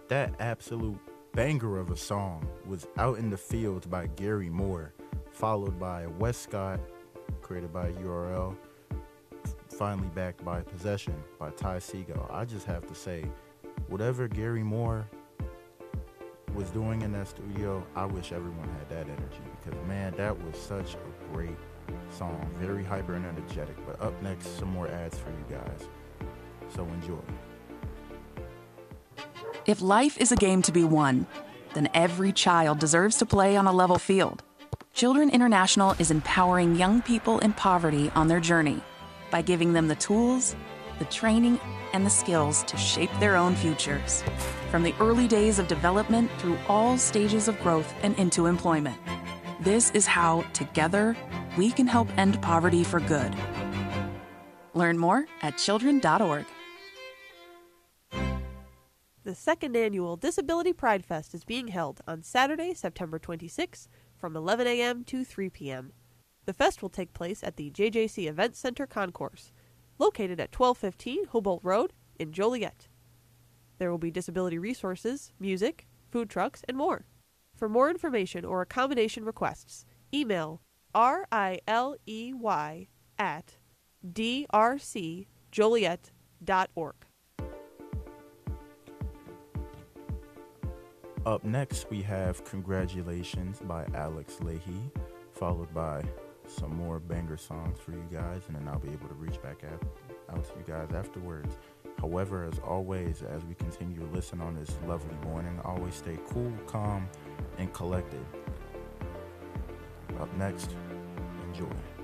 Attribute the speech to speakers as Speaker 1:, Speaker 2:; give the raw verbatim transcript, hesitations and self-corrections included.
Speaker 1: That absolute banger of a song was Out in the Fields by Gary Moore, followed by West Scott, created by U R L, finally backed by Possession by Ty Segall. I just have to say, whatever Gary Moore was doing in that studio, I wish everyone had that energy, because man, that was such a great song, very hyper and energetic. But up next, some more ads for you guys, so enjoy.
Speaker 2: If life is a game to be won, then every child deserves to play on a level field. Children International is empowering young people in poverty on their journey by giving them the tools, the training, and the skills to shape their own futures, from the early days of development through all stages of growth and into employment. This is how, together, we can help end poverty for good. Learn more at children dot org.
Speaker 3: The second annual Disability Pride Fest is being held on Saturday, September twenty-sixth from eleven a.m. to three p.m. The fest will take place at the J J C Event Center Concourse, located at twelve fifteen Hobolt Road in Joliet. There will be disability resources, music, food trucks, and more. For more information or accommodation requests, email R I L E Y at d r c joliet dot org.
Speaker 1: Up next, we have Congratulations by Alex Leahy, followed by some more banger songs for you guys, and then I'll be able to reach back out, out to you guys afterwards. However, as always, as we continue to listen on this lovely morning, always stay cool, calm, and collected. Up next, enjoy.